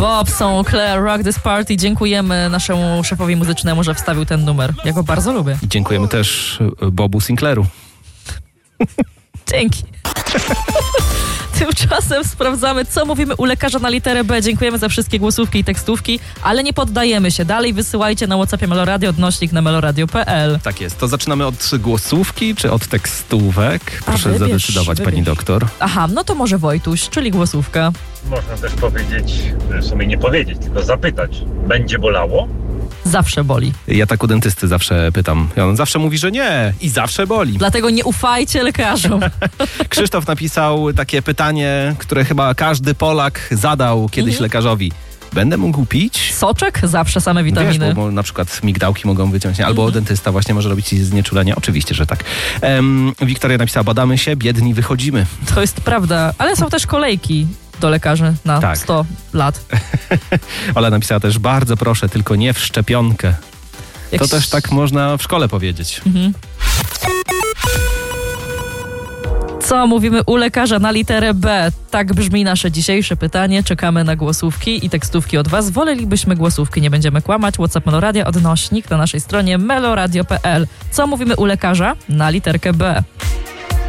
Bob Sinclair, Rock This Party. Dziękujemy naszemu szefowi muzycznemu, że wstawił ten numer. Ja go bardzo lubię. I dziękujemy też Bobu Sinclairu. Dzięki. Tymczasem sprawdzamy, co mówimy u lekarza na literę B. Dziękujemy za wszystkie głosówki i tekstówki, ale nie poddajemy się. Dalej wysyłajcie na WhatsAppie Meloradio / na meloradio.pl. Tak jest. To zaczynamy od głosówki czy od tekstówek? Proszę wybierz, zadecydować, pani doktor. Aha, no to może Wojtuś, czyli głosówka. Można też powiedzieć, w sumie nie powiedzieć, tylko zapytać. Będzie bolało? Zawsze boli. Ja tak u dentysty zawsze pytam. I on zawsze mówi, że nie i zawsze boli. Dlatego nie ufajcie lekarzom. Krzysztof napisał takie pytanie, które chyba każdy Polak zadał kiedyś lekarzowi. Będę mógł pić? Soczek? Zawsze same witaminy. Wiesz, bo na przykład migdałki mogą wyciąć, albo dentysta właśnie może robić ci znieczulenia. Oczywiście, że tak. Wiktoria napisała, badamy się, biedni wychodzimy. To jest prawda, ale są też kolejki do lekarzy na 100 lat. Ola napisała też, bardzo proszę, tylko nie w szczepionkę. To też tak można w szkole powiedzieć. Co mówimy u lekarza na literę B? Tak brzmi nasze dzisiejsze pytanie. Czekamy na głosówki i tekstówki od was. Wolelibyśmy głosówki, nie będziemy kłamać. WhatsApp Meloradia / na naszej stronie meloradio.pl. Co mówimy u lekarza na literkę B?